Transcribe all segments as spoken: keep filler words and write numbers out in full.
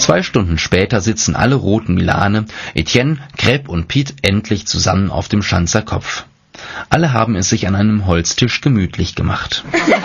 Zwei Stunden später sitzen alle roten Milane, Etienne, Crêpe und Pete endlich zusammen auf dem Schanzer Kopf. Alle haben es sich an einem Holztisch gemütlich gemacht.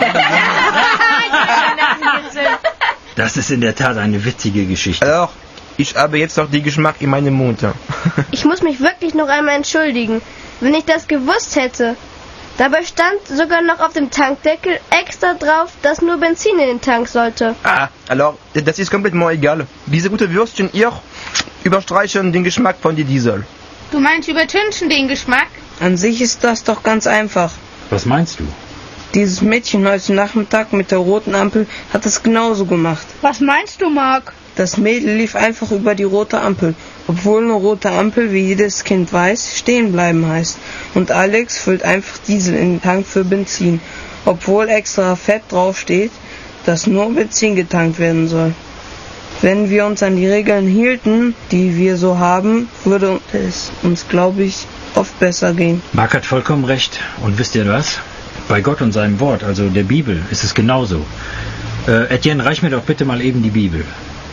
Das ist in der Tat eine witzige Geschichte. Alors, ich habe jetzt noch den Geschmack in meinem Mund. Ich muss mich wirklich noch einmal entschuldigen, wenn ich das gewusst hätte. Dabei stand sogar noch auf dem Tankdeckel extra drauf, dass nur Benzin in den Tank sollte. Ah, alors, das ist complètement egal. Diese guten Würstchen hier überstreichen den Geschmack von dem Diesel. Du meinst übertünchen den Geschmack? An sich ist das doch ganz einfach. Was meinst du? Dieses Mädchen heute Nachmittag mit der roten Ampel hat es genauso gemacht. Was meinst du, Marc? Das Mädel lief einfach über die rote Ampel, obwohl eine rote Ampel, wie jedes Kind weiß, stehen bleiben heißt. Und Alex füllt einfach Diesel in den Tank für Benzin, obwohl extra fett draufsteht, dass nur Benzin getankt werden soll. Wenn wir uns an die Regeln hielten, die wir so haben, würde es uns, glaube ich, oft besser gehen. Marc hat vollkommen recht. Und wisst ihr was? Bei Gott und seinem Wort, also der Bibel, ist es genauso. Äh, Etienne, reich mir doch bitte mal eben die Bibel.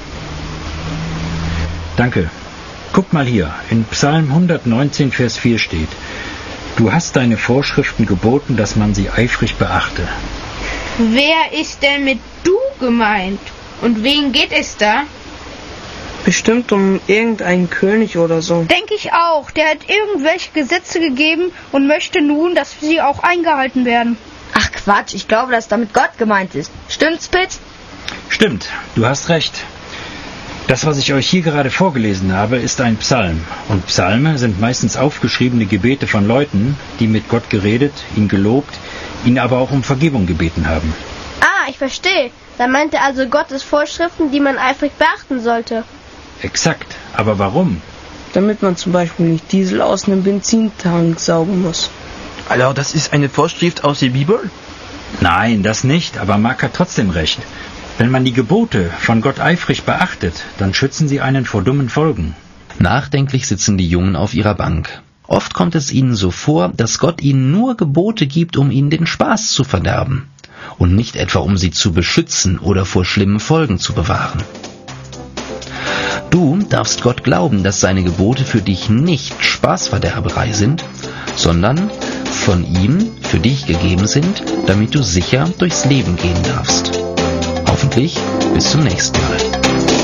Danke. Guck mal hier, in Psalm hundertneunzehn, Vers vier steht: Du hast deine Vorschriften geboten, dass man sie eifrig beachte. Wer ist denn mit du gemeint? Und wen geht es da? Bestimmt um irgendeinen König oder so. Denke ich auch. Der hat irgendwelche Gesetze gegeben und möchte nun, dass sie auch eingehalten werden. Ach Quatsch, ich glaube, dass damit Gott gemeint ist. Stimmt's, Pitt? Stimmt, du hast recht. Das, was ich euch hier gerade vorgelesen habe, ist ein Psalm. Und Psalme sind meistens aufgeschriebene Gebete von Leuten, die mit Gott geredet, ihn gelobt, ihn aber auch um Vergebung gebeten haben. Ah, ich verstehe. Da meint er also Gottes Vorschriften, die man eifrig beachten sollte. Exakt. Aber warum? Damit man zum Beispiel nicht Diesel aus einem Benzintank saugen muss. Alors, das ist eine Vorschrift aus der Bibel? Nein, das nicht, aber Marc hat trotzdem recht. Wenn man die Gebote von Gott eifrig beachtet, dann schützen sie einen vor dummen Folgen. Nachdenklich sitzen die Jungen auf ihrer Bank. Oft kommt es ihnen so vor, dass Gott ihnen nur Gebote gibt, um ihnen den Spaß zu verderben und nicht etwa um sie zu beschützen oder vor schlimmen Folgen zu bewahren. Du darfst Gott glauben, dass seine Gebote für dich nicht Spaßverderberei sind, sondern von ihm für dich gegeben sind, damit du sicher durchs Leben gehen darfst. Hoffentlich bis zum nächsten Mal.